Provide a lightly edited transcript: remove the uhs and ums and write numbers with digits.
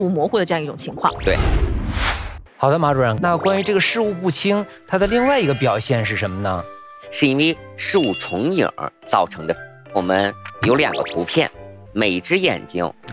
物模糊的这样一种情况。 对。 好的，马主任，那关于这个视物不清，它的另外一个表现是什么呢？ 是因为视物重影造成的。我们有2个图片，每只眼睛